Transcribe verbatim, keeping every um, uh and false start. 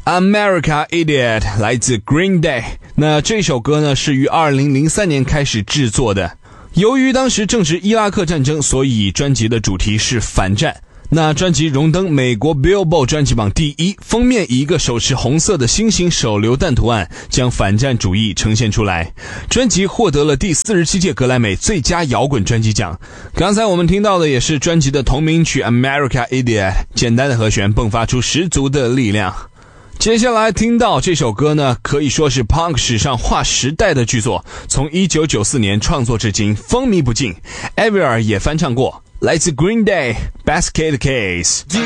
America Idiot 来自 Green Day。 那这首歌呢是于二零零三年开始制作的，由于当时正值伊拉克战争，所以专辑的主题是反战。那专辑荣登美国 Billboard 专辑榜第一，封面以一个手持红色的星星手榴弹图案，将反战主义呈现出来。专辑获得了第四十七届格莱美最佳摇滚专辑奖。刚才我们听到的也是专辑的同名曲 America Idiot， 简单的和弦迸发出十足的力量。接下来听到这首歌呢，可以说是 Punk 史上划时代的巨作，从一九九四年创作至今，风靡不尽。Avril 也翻唱过，来自 Green Day Basket Case。